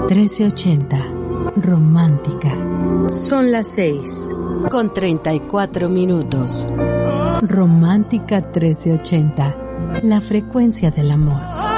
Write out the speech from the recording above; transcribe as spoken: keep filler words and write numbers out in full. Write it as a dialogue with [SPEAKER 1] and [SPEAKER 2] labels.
[SPEAKER 1] trece ochenta, romántica.
[SPEAKER 2] Son las seis, con treinta y cuatro minutos.
[SPEAKER 1] Romántica trece ochenta, la frecuencia del amor.